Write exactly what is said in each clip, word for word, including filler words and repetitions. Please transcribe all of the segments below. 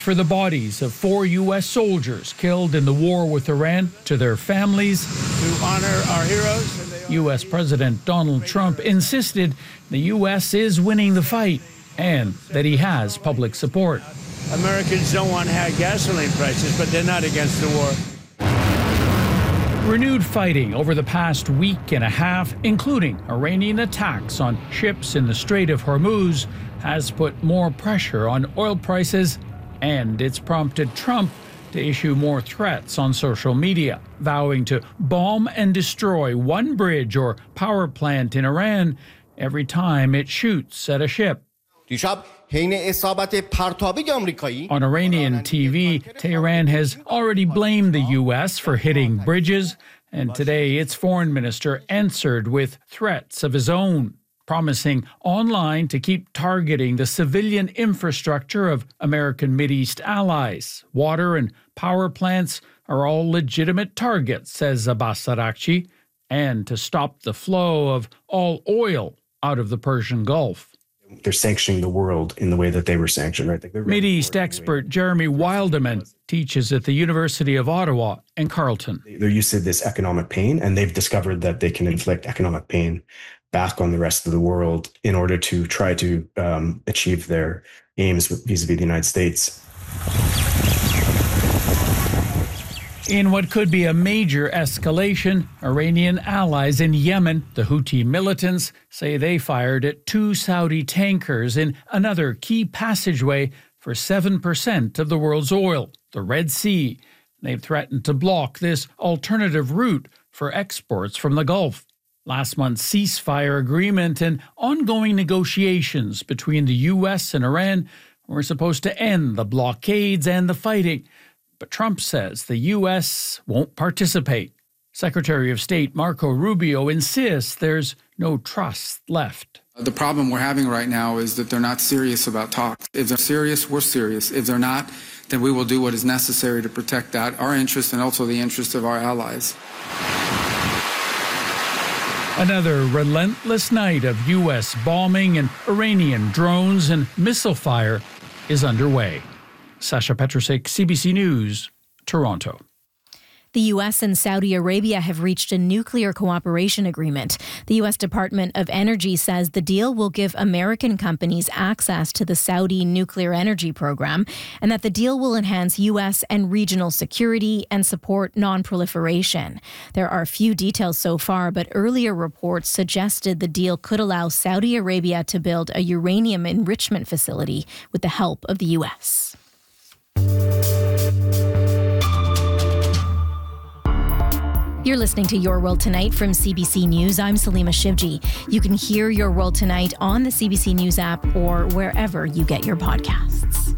for the bodies of four U S soldiers killed in the war with Iran to their families. To honor our heroes. U S President Donald Trump insisted the U S is winning the fight and that he has public support. Americans don't want high gasoline prices, but they're not against the war. Renewed fighting over the past week and a half, including Iranian attacks on ships in the Strait of Hormuz, has put more pressure on oil prices, and it's prompted Trump to issue more threats on social media, vowing to bomb and destroy one bridge or power plant in Iran every time it shoots at a ship. On Iranian T V, Tehran has already blamed the U S for hitting bridges, and today its foreign minister answered with threats of his own, promising online to keep targeting the civilian infrastructure of American Mideast allies. Water and power plants are all legitimate targets, says Abbas Araghchi, and to stop the flow of all oil out of the Persian Gulf. They're sanctioning the world in the way that they were sanctioned, right? Like Mideast expert Jeremy Wilderman teaches at the University of Ottawa and Carleton. They're used to this economic pain, and they've discovered that they can inflict economic pain back on the rest of the world in order to try to um, achieve their aims vis-a-vis the United States. In what could be a major escalation, Iranian allies in Yemen, the Houthi militants, say they fired at two Saudi tankers in another key passageway for seven percent of the world's oil, the Red Sea. They've threatened to block this alternative route for exports from the Gulf. Last month's ceasefire agreement and ongoing negotiations between the U S and Iran were supposed to end the blockades and the fighting. But Trump says the U S won't participate. Secretary of State Marco Rubio insists there's no trust left. The problem we're having right now is that they're not serious about talks. If they're serious, we're serious. If they're not, then we will do what is necessary to protect that, our interests and also the interests of our allies. Another relentless night of U S bombing and Iranian drones and missile fire is underway. Sasha Petrusik, C B C News, Toronto. The U S and Saudi Arabia have reached a nuclear cooperation agreement. The U S Department of Energy says the deal will give American companies access to the Saudi nuclear energy program and that the deal will enhance U S and regional security and support non-proliferation. There are few details so far, but earlier reports suggested the deal could allow Saudi Arabia to build a uranium enrichment facility with the help of the U S. You're listening to Your World Tonight from C B C News. I'm Salima Shivji. You can hear Your World Tonight on the C B C News app or wherever you get your podcasts.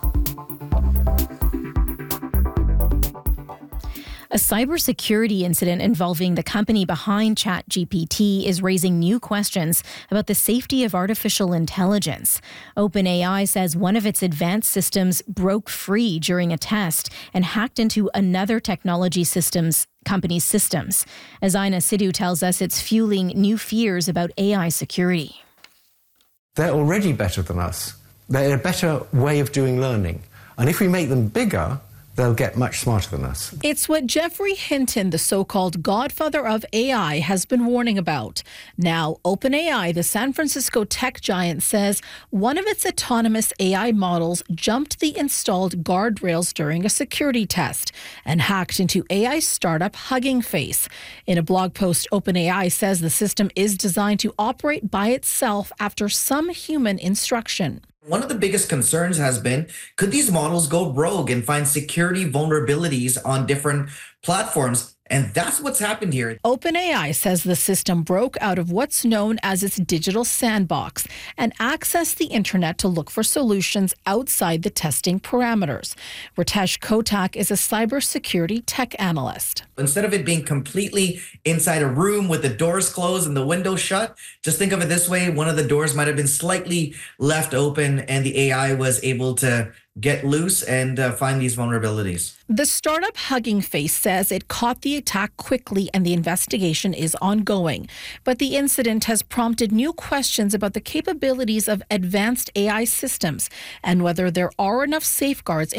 A cybersecurity incident involving the company behind ChatGPT is raising new questions about the safety of artificial intelligence. OpenAI says one of its advanced systems broke free during a test and hacked into another technology systems company's systems. As Aina Sidhu tells us, it's fueling new fears about A I security. They're already better than us. They're a better way of doing learning. And if we make them bigger, they'll get much smarter than us. It's what Geoffrey Hinton, the so-called godfather of A I, has been warning about. Now, OpenAI, the San Francisco tech giant, says one of its autonomous A I models jumped the installed guardrails during a security test and hacked into A I startup Hugging Face. In a blog post, OpenAI says the system is designed to operate by itself after some human instruction. One of the biggest concerns has been, could these models go rogue and find security vulnerabilities on different platforms? And that's what's happened here. OpenAI says the system broke out of what's known as its digital sandbox and accessed the internet to look for solutions outside the testing parameters. Ritesh Kotak is a cybersecurity tech analyst. Instead of it being completely inside a room with the doors closed and the windows shut, just think of it this way. One of the doors might have been slightly left open and the A I was able to get loose and uh, find these vulnerabilities. The startup Hugging Face says it caught the attack quickly and the investigation is ongoing. But the incident has prompted new questions about the capabilities of advanced A I systems and whether there are enough safeguards